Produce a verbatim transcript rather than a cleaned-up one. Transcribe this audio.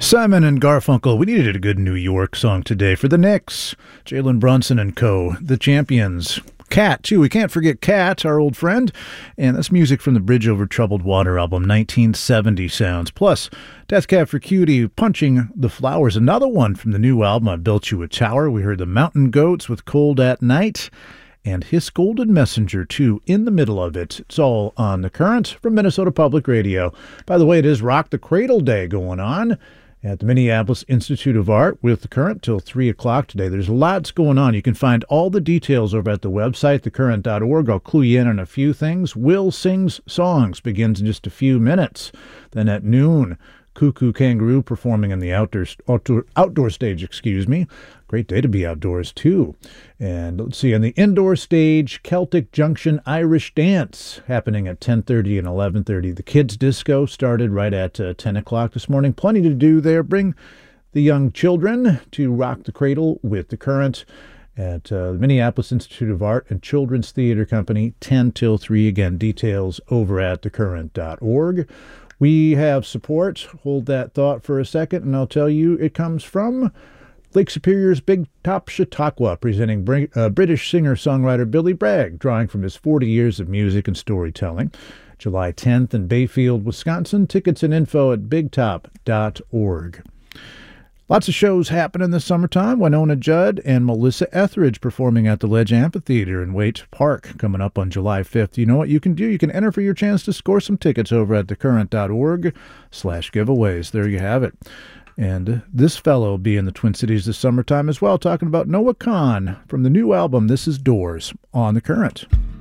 Simon and Garfunkel, we needed a good New York song today for the Knicks. Jalen Brunson and co., the champions. Cat, too. We can't forget Cat, our old friend. And that's music from the Bridge Over Troubled Water album, nineteen seventy sounds. Plus, Death Cab for Cutie, Punching the Flowers. Another one from the new album, I Built You a Tower. We heard the Mountain Goats with Cold at Night. And His Golden Messenger, too, in the middle of it. It's all on The Current from Minnesota Public Radio. By the way, it is Rock the Cradle Day going on at the Minneapolis Institute of Art with The Current till three o'clock today. There's lots going on. You can find all the details over at the website, the current dot org. I'll clue you in on a few things. Will Sings Songs begins in just a few minutes. Then at noon, Cuckoo Kangaroo performing in the outdoor, outdoor, outdoor stage, excuse me. Great day to be outdoors, too. And let's see, on the indoor stage, Celtic Junction Irish Dance happening at ten thirty and eleven thirty. The Kids Disco started right at uh, ten o'clock this morning. Plenty to do there. Bring the young children to rock the cradle with The Current at uh, the Minneapolis Institute of Art and Children's Theater Company, ten till three. Again, details over at the current dot org. We have support. Hold that thought for a second, and I'll tell you it comes from Lake Superior's Big Top Chautauqua, presenting Br- uh, British singer-songwriter Billy Bragg, drawing from his forty years of music and storytelling. July tenth in Bayfield, Wisconsin. Tickets and info at big top dot org. Lots of shows happening this summertime. Winona Judd and Melissa Etheridge performing at the Ledge Amphitheater in Waite Park coming up on July fifth. You know what you can do? You can enter for your chance to score some tickets over at the current dot org slash giveaways. There you have it. And this fellow will be in the Twin Cities this summertime as well, talking about Noah Kahan from the new album This Is Doors on The Current.